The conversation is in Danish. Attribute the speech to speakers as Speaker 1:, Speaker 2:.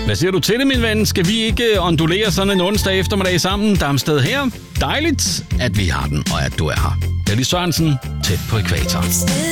Speaker 1: Hvad siger du til det, min ven? Skal vi ikke ondulere sådan en onsdag eftermiddag sammen? Damsted her. Dejligt, at vi har den, og at du er her. Ellie Sørensen, tæt på ækvator.